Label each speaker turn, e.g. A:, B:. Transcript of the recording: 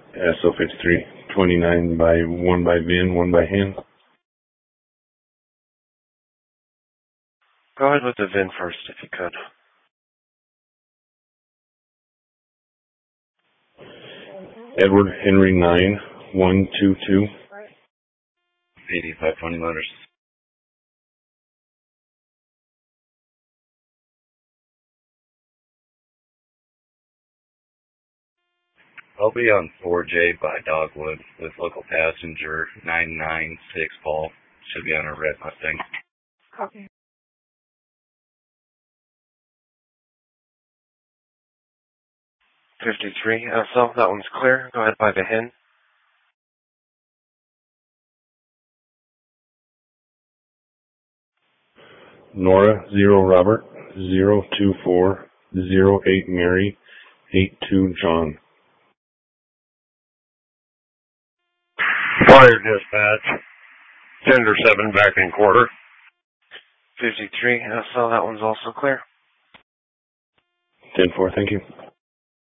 A: SO53, 29 by 1 by VIN, 1 by hand.
B: Go ahead with the VIN first, if you could.
A: Edward Henry 9122.
C: 8520 Motors. I'll be on 4J by Dogwood with local passenger 996 Paul. Should be on a red Mustang.
D: Copy.
B: $53 SL, that one's clear. Go ahead by the HIN.
A: Nora 0 Robert 024 08 Mary 82 John.
E: Fire dispatch. Tender 7 back in quarter.
B: 53 SL, that one's also clear.
A: 10-4, thank you.